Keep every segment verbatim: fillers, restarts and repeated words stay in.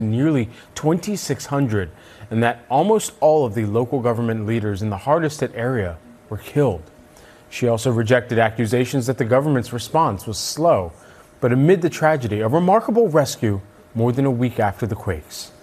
nearly twenty-six hundred, and that almost all of the local government leaders in the hardest hit area were killed. She also rejected accusations that the government's response was slow. But amid the tragedy, a remarkable rescue more than a week after the quakes.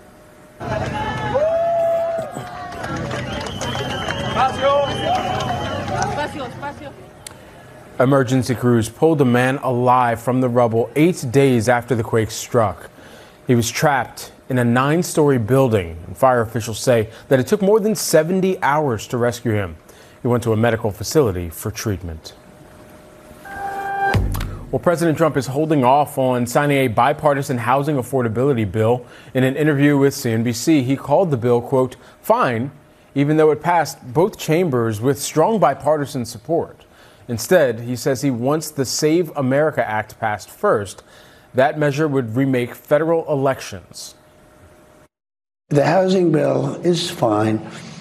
Emergency crews pulled a man alive from the rubble eight days after the quake struck. He was trapped in a nine-story building, and fire officials say that it took more than seventy hours to rescue him. He went to a medical facility for treatment. Well, President Trump is holding off on signing a bipartisan housing affordability bill. In an interview with C N B C, he called the bill, quote, fine, even though it passed both chambers with strong bipartisan support. Instead, he says he wants the Save America Act passed first. That measure would remake federal elections. The housing bill is fine.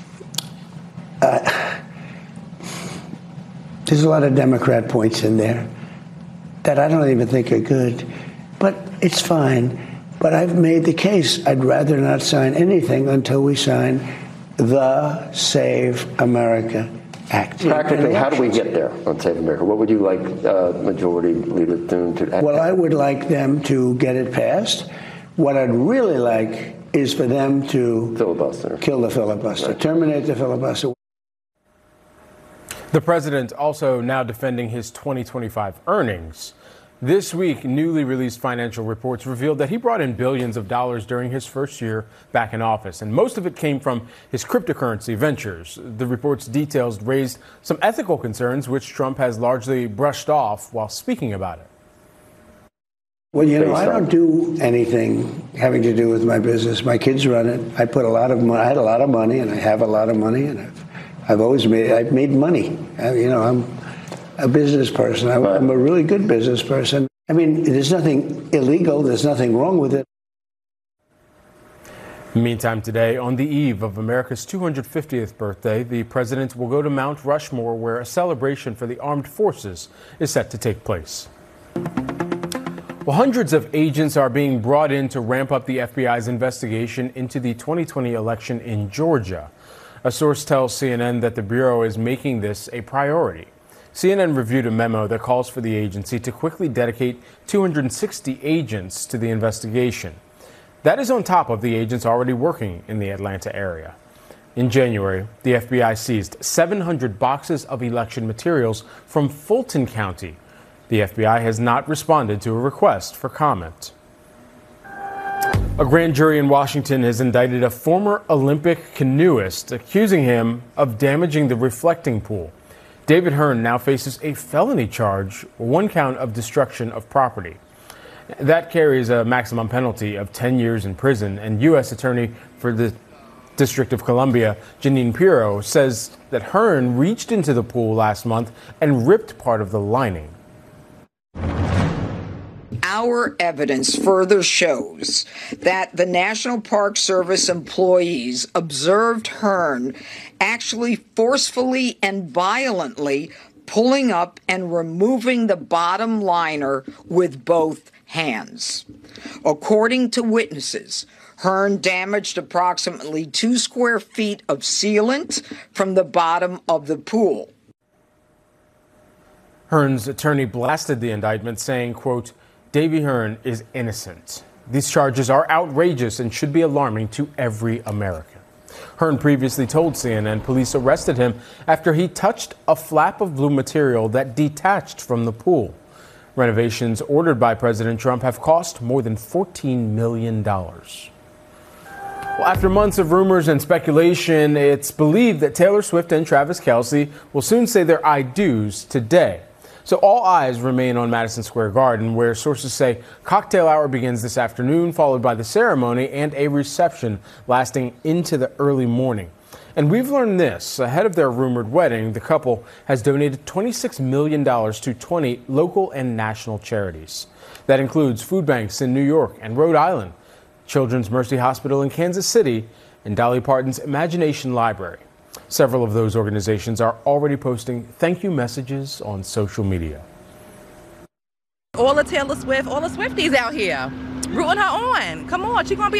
Uh, there's a lot of Democrat points in there that I don't even think are good, but it's fine. But I've made the case I'd rather not sign anything until we sign the Save America Act. Practically, how do we get there on Save America? What would you like uh, Majority Leader Thune to add? Well, I would like them to get it passed. What I'd really like is for them to filibuster, kill the filibuster, right. Terminate the filibuster. The president also now defending his twenty twenty-five earnings. This week, newly released financial reports revealed that he brought in billions of dollars during his first year back in office, and most of it came from his cryptocurrency ventures. The report's details raised some ethical concerns, which Trump has largely brushed off while speaking about it. Well, you know, I don't do anything having to do with my business. My kids run it. I put a lot of money. I had a lot of money, and I have a lot of money, and I've, I've always made. I've made money. I, you know, I'm a business person. I'm, I'm a really good business person. I mean, there's nothing illegal. There's nothing wrong with it. Meantime, today, on the eve of America's two hundred fiftieth birthday, the president will go to Mount Rushmore, where a celebration for the armed forces is set to take place. Well, hundreds of agents are being brought in to ramp up the F B I's investigation into the twenty twenty election in Georgia. A source tells C N N that the Bureau is making this a priority. C N N reviewed a memo that calls for the agency to quickly dedicate two hundred sixty agents to the investigation. That is on top of the agents already working in the Atlanta area. In January, the F B I seized seven hundred boxes of election materials from Fulton County. The F B I has not responded to a request for comment. A grand jury in Washington has indicted a former Olympic canoeist, accusing him of damaging the reflecting pool. David Hearn now faces a felony charge, one count of destruction of property. That carries a maximum penalty of ten years in prison, and U S Attorney for the District of Columbia, Jeanine Pirro, says that Hearn reached into the pool last month and ripped part of the lining. Our evidence further shows that the National Park Service employees observed Hearn actually forcefully and violently pulling up and removing the bottom liner with both hands. According to witnesses, Hearn damaged approximately two square feet of sealant from the bottom of the pool. Hearn's attorney blasted the indictment, saying, quote, Davy Hearn is innocent. These charges are outrageous and should be alarming to every American. Hearn previously told C N N police arrested him after he touched a flap of blue material that detached from the pool. Renovations ordered by President Trump have cost more than fourteen million dollars. Well, after months of rumors and speculation, it's believed that Taylor Swift and Travis Kelce will soon say their I do's today. So all eyes remain on Madison Square Garden, where sources say cocktail hour begins this afternoon, followed by the ceremony and a reception lasting into the early morning. And we've learned this. Ahead of their rumored wedding, the couple has donated twenty-six million dollars to twenty local and national charities. That includes food banks in New York and Rhode Island, Children's Mercy Hospital in Kansas City, and Dolly Parton's Imagination Library. Several of those organizations are already posting thank you messages on social media. All the Taylor Swift, all the Swifties out here. rooting her on. Come on, she gonna be